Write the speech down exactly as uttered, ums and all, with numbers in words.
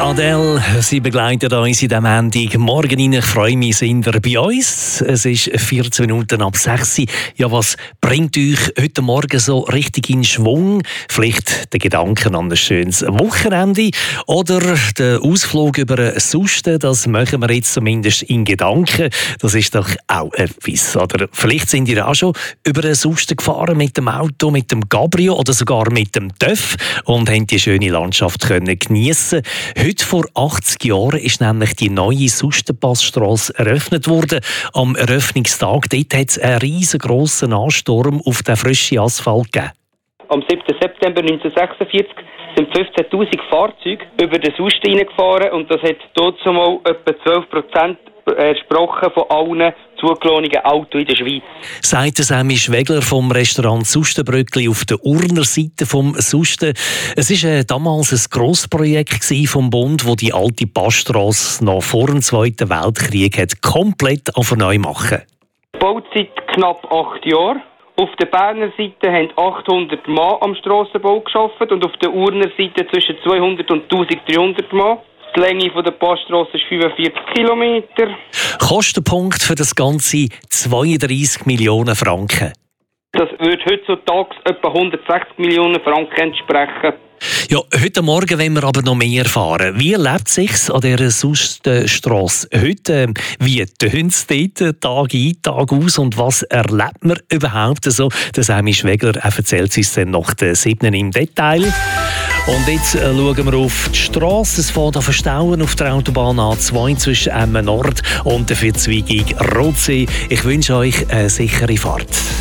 Adele, sie begleitet uns in diesem Ende. Morgen rein, ich freue mich, sind ihr bei uns. Es ist vierzehn Minuten ab sechs. Ja, was bringt euch heute Morgen so richtig in Schwung? Vielleicht der Gedanken an ein schönes Wochenende oder der Ausflug über einen Susten, das machen wir jetzt zumindest in Gedanken. Das ist doch auch etwas. Oder vielleicht sind ihr auch schon über einen Susten gefahren mit dem Auto, mit dem Cabrio oder sogar mit dem TÜV und haben die schöne Landschaft können geniessen. Heute vor achtzig Jahren ist nämlich die neue Sustenpassstrasse eröffnet worden. Am Eröffnungstag dort hat es einen riesengroßen Ansturm auf den frischen Asphalt gegeben. Am siebten September neunzehnhundertsechsundvierzig sind fünfzehntausend Fahrzeuge über den Susten reingefahren und das hat dort zumal etwa zwölf Prozent entsprochen von allen zugelassenen Autos in der Schweiz. Sagt Sammy Schwegler vom Restaurant Sustenbrückli auf der Urner Seite vom Susten. Es war äh, damals ein Grossprojekt vom Bund, das die alte Passstrasse noch vor dem Zweiten Weltkrieg hat komplett auf neu machen. Bauzeit knapp acht Jahre. Auf der Berner Seite haben achthundert Mann am Strassenbau gearbeitet und auf der Urner Seite zwischen zweihundert und dreizehnhundert Mann. Die Länge der Passstrasse ist fünfundvierzig Kilometer. Kostenpunkt für das Ganze zweiunddreissig Millionen Franken. Das würde heutzutage etwa hundertsechzig Millionen Franken entsprechen. Ja, heute Morgen wollen wir aber noch mehr erfahren. Wie lebt es sich an dieser Sustenstrasse heute? Wie tönt es dort Tag ein, Tag aus und was erlebt man überhaupt so? Der Sammy Schwegler erzählt uns dann nach der siebten im Detail. Und jetzt äh, schauen wir auf die Strasse. Es fährt an Verstauen auf der Autobahn A zwei zwischen Emmen Nord und der Verzweigung Rotsee. Ich wünsche euch eine sichere Fahrt.